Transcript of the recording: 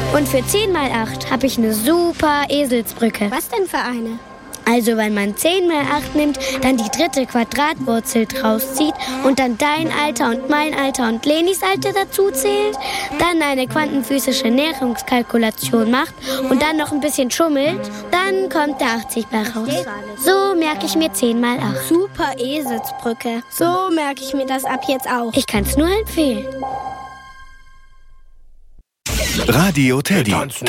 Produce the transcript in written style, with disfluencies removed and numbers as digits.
Und für 10 mal 8 habe ich eine super Eselsbrücke. Was denn für eine? Also wenn man 10 mal 8 nimmt, dann die dritte Quadratwurzel draus zieht und dann dein Alter und mein Alter und Lenis Alter dazu zählt, dann eine quantenphysische Näherungskalkulation macht und dann noch ein bisschen schummelt, dann kommt der 80-Ball raus. So merke ich mir 10 mal 8. Super Eselsbrücke. So merke ich mir das ab jetzt auch. Ich kann es nur empfehlen. Radio Teddy.